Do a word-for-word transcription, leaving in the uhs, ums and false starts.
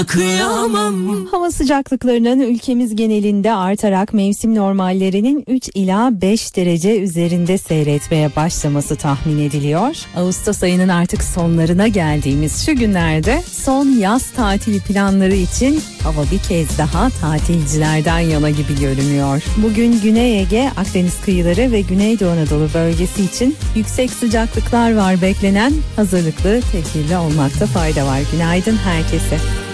Kıyamam. Hava sıcaklıklarının ülkemiz genelinde artarak mevsim normallerinin üç ila beş derece üzerinde seyretmeye başlaması tahmin ediliyor. Ağustos ayının artık sonlarına geldiğimiz şu günlerde son yaz tatili planları için hava bir kez daha tatilcilerden yana gibi görünüyor. Bugün Güney Ege, Akdeniz kıyıları ve Güneydoğu Anadolu bölgesi için yüksek sıcaklıklar var beklenen. Hazırlıklı, tedbirli olmakta fayda var. Günaydın herkese.